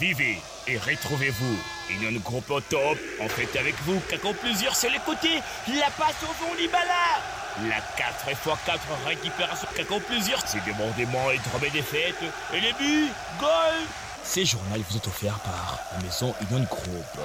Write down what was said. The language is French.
Vivez et retrouvez-vous. Union Groupe au top, en fait avec vous, qu'en plusieurs sur les côtés, la passe au fond Libala. La 4x4 récupération qu'en plusieurs, c'est débordement et drame des fêtes. Et les buts, goal. Ces journaux vous sont offerts par la maison Union Groupe.